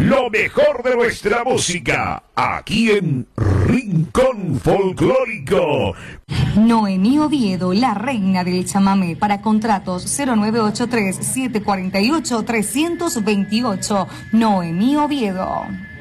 lo mejor de nuestra música, aquí en Rincón Folclórico. Noemí Oviedo, la reina del chamamé. Para contratos 0983-748-328. Noemí Oviedo.